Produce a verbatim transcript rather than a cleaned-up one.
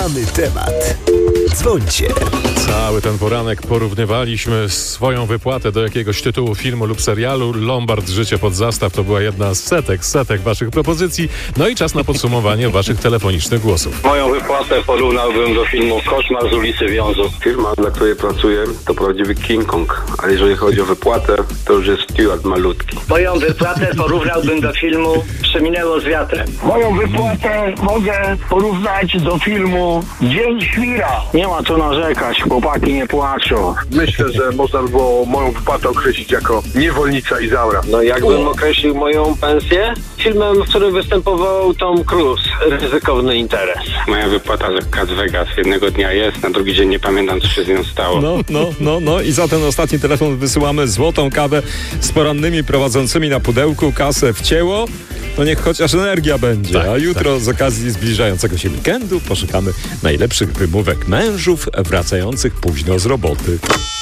Mamy temat. Dzwońcie. Cały ten poranek porównywaliśmy swoją wypłatę do jakiegoś tytułu filmu lub serialu. Lombard Życie pod zastaw to była jedna z setek, setek waszych propozycji. No i czas na podsumowanie waszych telefonicznych głosów. Moją wypłatę porównałbym do filmu Koszmar z ulicy Wiązów. Firma, dla której pracuję, to prawdziwy King Kong, ale jeżeli chodzi o wypłatę, to już jest Stewart malutki. Moją wypłatę porównałbym do filmu Przeminęło z wiatrem. Moją wypłatę mogę porównać do filmu Dzień Świra. Nie ma co narzekać, chłopaki nie płaczą. Myślę, że można by było moją wypłatę określić jako Niewolnica Izaura. No jakbym określił moją pensję? Filmem, w którym występował Tom Cruise. Ryzykowny interes. Moja wypłata z Las Vegas jednego dnia jest, na drugi dzień nie pamiętam, co się z nią stało. No, no, no, no i za ten ostatni telefon wysyłamy złotą kawę z porannymi prowadzącymi na pudełku. Kasę wcięło, to niech chociaż energia będzie. Tak, A jutro tak. z okazji zbliżającego się weekendu poszukamy najlepszych wymówek mężów wracających późno z roboty.